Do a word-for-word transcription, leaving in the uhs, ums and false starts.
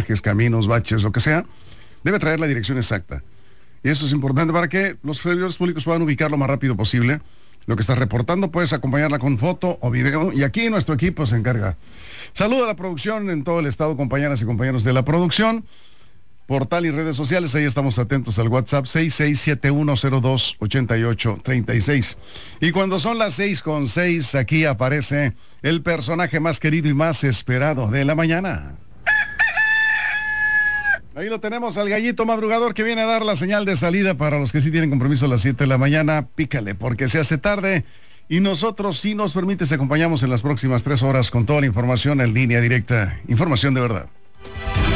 drenajes, caminos, baches, lo que sea, debe traer la dirección exacta. Y eso es importante para que los servidores públicos puedan ubicar lo más rápido posible lo que estás reportando. Puedes acompañarla con foto o video, y aquí nuestro equipo se encarga. Saludo a la producción en todo el estado, compañeras y compañeros de la producción, portal y redes sociales. Ahí estamos atentos al WhatsApp seis seis siete uno cero dos ocho ocho tres seis. Y cuando son las seis con seis, aquí aparece el personaje más querido y más esperado de la mañana. Ahí lo tenemos, al gallito madrugador que viene a dar la señal de salida para los que sí tienen compromiso a las siete de la mañana. Pícale, porque se hace tarde, y nosotros, si nos permite, te acompañamos en las próximas tres horas con toda la información en línea directa. Información de verdad.